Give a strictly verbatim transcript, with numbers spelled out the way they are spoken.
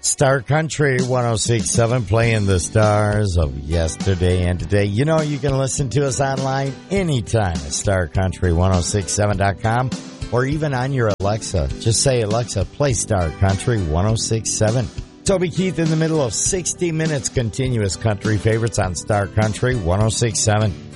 Star Country one oh six point seven, playing the stars of yesterday and today. You know, you can listen to us online anytime at star country one oh six seven dot com or even on your Alexa. Just say, Alexa, play Star Country one oh six point seven. Toby Keith in the middle of sixty minutes continuous country favorites on Star Country one oh six point seven.